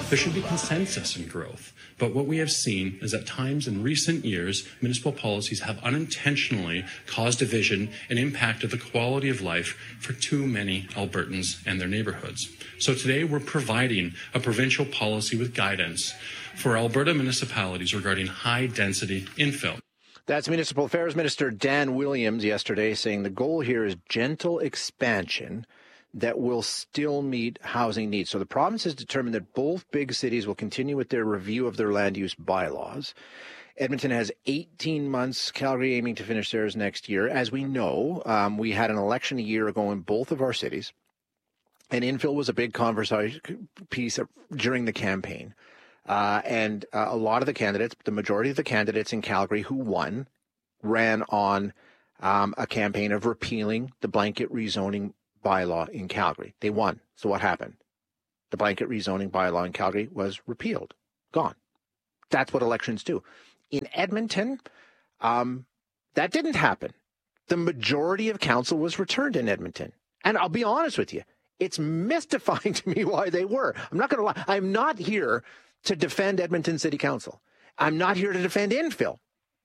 There should be consensus in growth. But what we have seen is at times in recent years, municipal policies have unintentionally caused division and impacted the quality of life for too many Albertans and their neighborhoods. So today we're providing a provincial policy with guidance for Alberta municipalities regarding high-density infill. That's Municipal Affairs Minister Dan Williams yesterday saying the goal here is gentle expansion that will still meet housing needs. So the province has determined that both big cities will continue with their review of their land use bylaws. Edmonton has 18 months, Calgary aiming to finish theirs next year. As we know, we had an election a year ago in both of our cities, and infill was a big conversation piece during the campaign. And a lot of the candidates, the majority of the candidates in Calgary who won, ran on a campaign of repealing the blanket rezoning bylaw in Calgary. They won. So what happened? The blanket rezoning bylaw in Calgary was repealed. Gone. That's what elections do. In Edmonton, that didn't happen. The majority of council was returned in Edmonton. And I'll be honest with you, it's mystifying to me why they were. I'm not going to lie. I'm not here to defend Edmonton City Council. I'm not here to defend infill.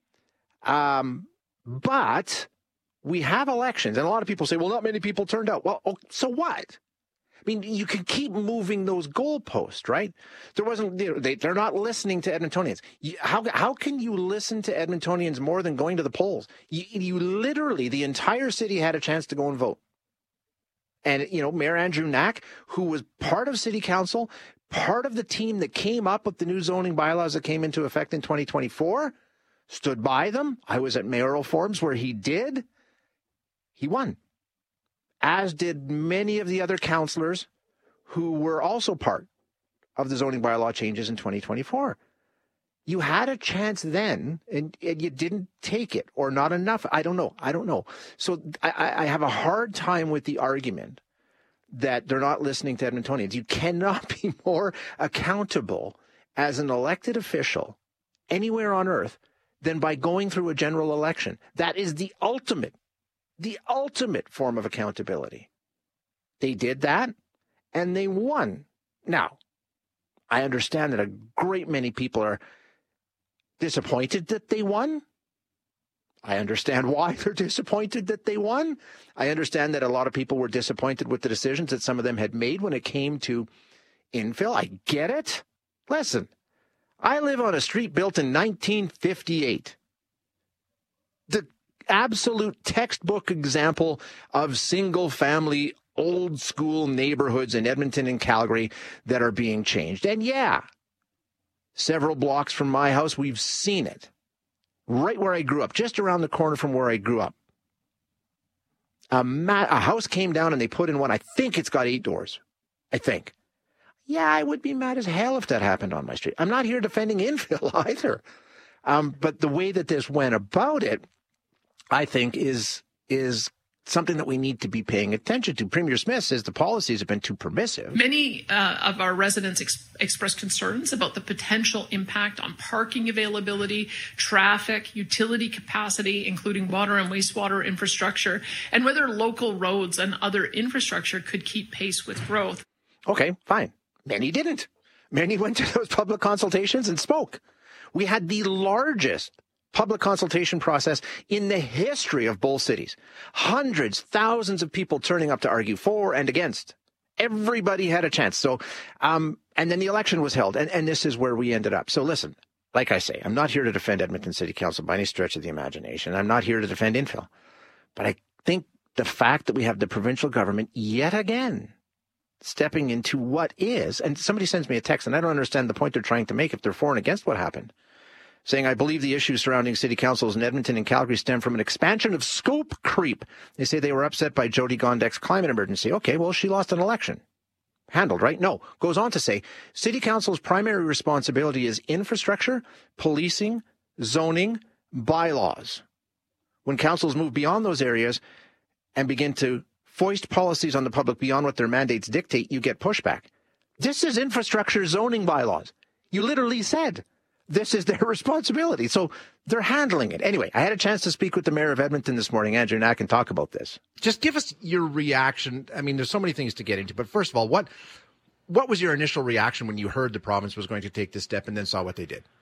But we have elections, and a lot of people say, well, not many people turned out. Well, so what? I mean, you can keep moving those goalposts, right? There wasn't, they're not listening to Edmontonians. How can you listen to Edmontonians more than going to the polls? You literally, the entire city had a chance to go and vote. And, Mayor Andrew Knack, who was part of City Council, part of the team that came up with the new zoning bylaws that came into effect in 2024, stood by them. I was at mayoral forums where he did. He won, as did many of the other councillors who were also part of the zoning bylaw changes in 2024. You had a chance then, and you didn't take it, or not enough. I don't know. So I have a hard time with the argument that they're not listening to Edmontonians. You cannot be more accountable as an elected official anywhere on earth than by going through a general election. That is the ultimate form of accountability. They did that, and they won. Now, I understand that a great many people are disappointed that they won. I understand why they're disappointed that they won. I understand that a lot of people were disappointed with the decisions that some of them had made when it came to infill. I get it. Listen, I live on a street built in 1958. The absolute textbook example of single-family, old-school neighborhoods in Edmonton and Calgary that are being changed. And yeah, several blocks from my house, we've seen it. Right where I grew up, just around the corner from where I grew up. A house came down and they put in one. I think it's got 8 doors. I think. Yeah, I would be mad as hell if that happened on my street. I'm not here defending infill either. But the way that this went about it, I think, is something that we need to be paying attention to. Premier Smith says the policies have been too permissive. Many of our residents express concerns about the potential impact on parking availability, traffic, utility capacity, including water and wastewater infrastructure, and whether local roads and other infrastructure could keep pace with growth. Okay, fine. Many didn't. Many went to those public consultations and spoke. We had the largest public consultation process in the history of both cities. Hundreds, thousands of people turning up to argue for and against. Everybody had a chance. So, and then the election was held, and this is where we ended up. So listen, like I say, I'm not here to defend Edmonton City Council by any stretch of the imagination. I'm not here to defend infill. But I think the fact that we have the provincial government yet again stepping into what is, and somebody sends me a text, and I don't understand the point they're trying to make if they're for and against what happened, saying, I believe the issues surrounding city councils in Edmonton and Calgary stem from an expansion of scope creep. They say they were upset by Jyoti Gondek's climate emergency. Okay, well, she lost an election. Handled, right? No. Goes on to say, city council's primary responsibility is infrastructure, policing, zoning, bylaws. When councils move beyond those areas and begin to foist policies on the public beyond what their mandates dictate, you get pushback. This is infrastructure zoning bylaws. You literally said this is their responsibility. So they're handling it. Anyway, I had a chance to speak with the mayor of Edmonton this morning, Andrew Knack, and talk about this. Just give us your reaction. I mean, there's so many things to get into, but first of all, What was your initial reaction when you heard the province was going to take this step and then saw what they did?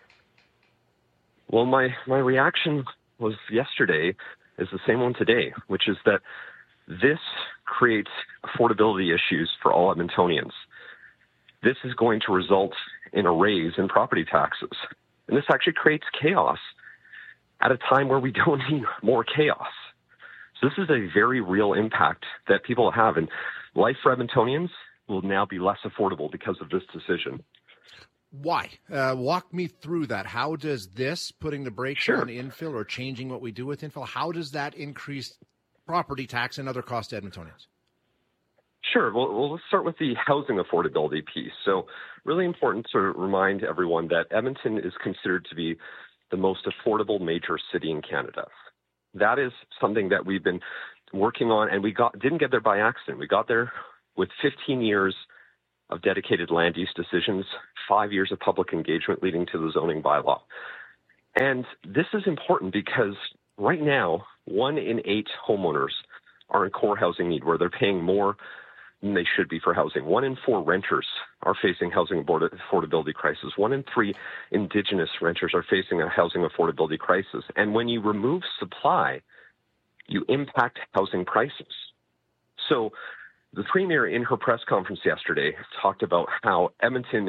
Well, my reaction was yesterday is the same one today, which is that this creates affordability issues for all Edmontonians. This is going to result in a raise in property taxes. And this actually creates chaos at a time where we don't need more chaos. So this is a very real impact that people have. And life for Edmontonians will now be less affordable because of this decision. Why? Walk me through that. How does this, putting the brakes on infill or changing what we do with infill, how does that increase property tax and other costs to Edmontonians? Sure. Well, let's start with the housing affordability piece. So really important to remind everyone that Edmonton is considered to be the most affordable major city in Canada. That is something that we've been working on, and didn't get there by accident. We got there with 15 years of dedicated land use decisions, 5 years of public engagement leading to the zoning bylaw. And this is important because right now, 1 in 8 homeowners are in core housing need, where they're paying more than they should be for housing. 1 in 4 renters are facing housing affordability crisis. 1 in 3 Indigenous renters are facing a housing affordability crisis. And when you remove supply, you impact housing prices. So the Premier, in her press conference yesterday, talked about how Edmonton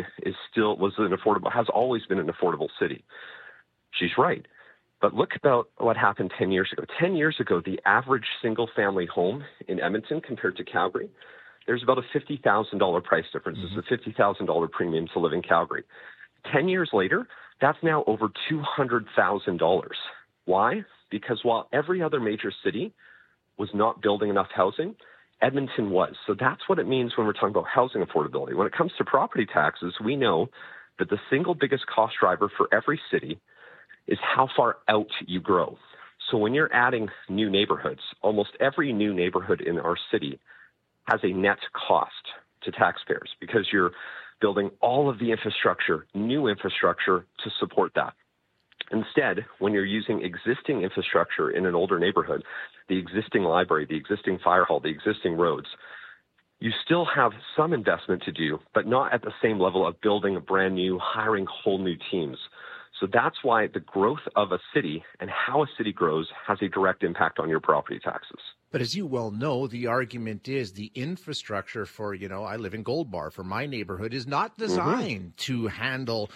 has always been an affordable city. She's right. But look about what happened 10 years ago. 10 years ago, the average single-family home in Edmonton compared to Calgary, there's about a $50,000 price difference. It's a $50,000 premium to live in Calgary. 10 years later, that's now over $200,000. Why? Because while every other major city was not building enough housing, Edmonton was. So that's what it means when we're talking about housing affordability. When it comes to property taxes, we know that the single biggest cost driver for every city is how far out you grow. So when you're adding new neighborhoods, almost every new neighborhood in our city has a net cost to taxpayers because you're building all of the infrastructure, new infrastructure to support that. Instead, when you're using existing infrastructure in an older neighborhood, the existing library, the existing fire hall, the existing roads, you still have some investment to do, but not at the same level of building a brand new, hiring whole new teams. So that's why the growth of a city and how a city grows has a direct impact on your property taxes. But as you well know, the argument is the infrastructure for, I live in Gold Bar, for my neighborhood is not designed to handle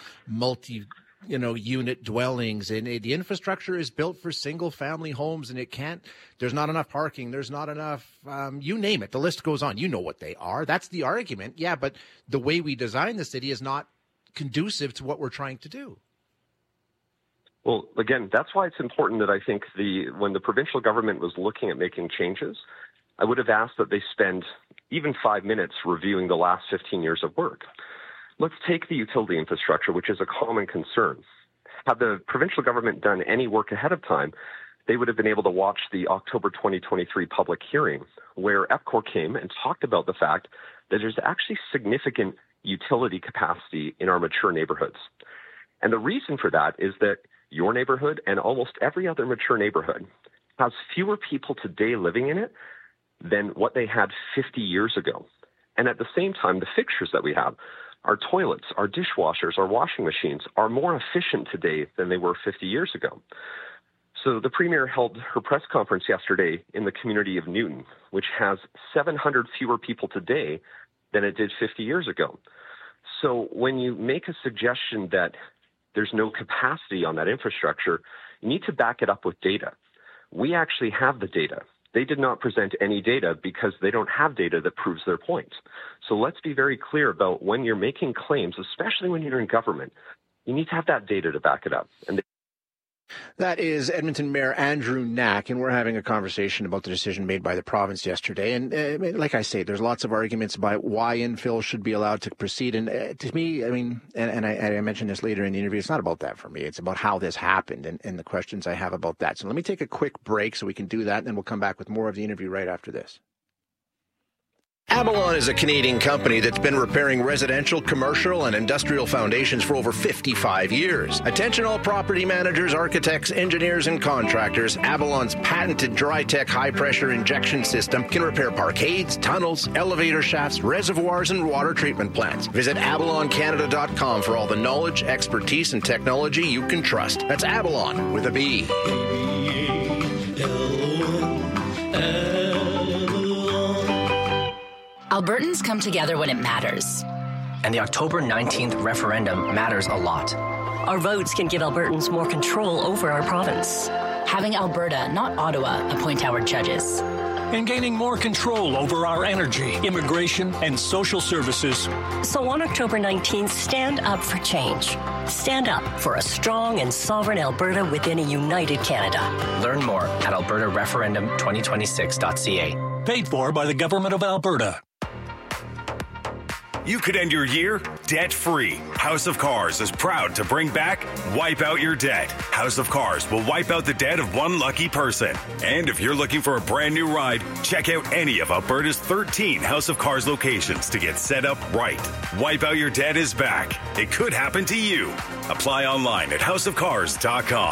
unit dwellings, and the infrastructure is built for single family homes, and there's not enough parking. There's not enough, you name it. The list goes on. You know what they are. That's the argument. Yeah. But the way we design the city is not conducive to what we're trying to do. Well, again, that's why it's important that I think when the provincial government was looking at making changes, I would have asked that they spend even 5 minutes reviewing the last 15 years of work. Let's take the utility infrastructure, which is a common concern. Had the provincial government done any work ahead of time, they would have been able to watch the October 2023 public hearing, where EPCOR came and talked about the fact that there's actually significant utility capacity in our mature neighborhoods. And the reason for that is that your neighborhood and almost every other mature neighborhood has fewer people today living in it than what they had 50 years ago. And at the same time, the fixtures that we have, our toilets, our dishwashers, our washing machines are more efficient today than they were 50 years ago. So the Premier held her press conference yesterday in the community of Newton, which has 700 fewer people today than it did 50 years ago. So when you make a suggestion that there's no capacity on that infrastructure, you need to back it up with data. We actually have the data. They did not present any data because they don't have data that proves their point. So let's be very clear about when you're making claims, especially when you're in government, you need to have that data to back it up. That is Edmonton Mayor Andrew Knack, and we're having a conversation about the decision made by the province yesterday. And like I say, there's lots of arguments about why infill should be allowed to proceed. And to me, I mentioned this later in the interview, it's not about that for me. It's about how this happened and the questions I have about that. So let me take a quick break so we can do that, and then we'll come back with more of the interview right after this. Avalon is a Canadian company that's been repairing residential, commercial, and industrial foundations for over 55 years. Attention all property managers, architects, engineers, and contractors. Avalon's patented DryTech high-pressure injection system can repair parkades, tunnels, elevator shafts, reservoirs, and water treatment plants. Visit avaloncanada.com for all the knowledge, expertise, and technology you can trust. That's Avalon with a B. Albertans come together when it matters. And the October 19th referendum matters a lot. Our votes can give Albertans more control over our province. Having Alberta, not Ottawa, appoint our judges. And gaining more control over our energy, immigration, and social services. So on October 19th, stand up for change. Stand up for a strong and sovereign Alberta within a united Canada. Learn more at albertareferendum2026.ca. Paid for by the Government of Alberta. You could end your year debt-free. House of Cars is proud to bring back Wipe Out Your Debt. House of Cars will wipe out the debt of one lucky person. And if you're looking for a brand new ride, check out any of Alberta's 13 House of Cars locations to get set up right. Wipe Out Your Debt is back. It could happen to you. Apply online at houseofcars.com.